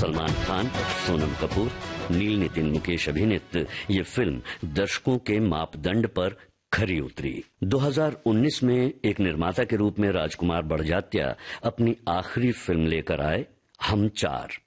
सलमान खान, सोनम कपूर, नील नितिन मुकेश अभिनीत ये फिल्म दर्शकों के मापदंड पर खरी उतरी। 2019 में एक निर्माता के रूप में राजकुमार बड़जात्या अपनी आखिरी फिल्म लेकर आए हम चार।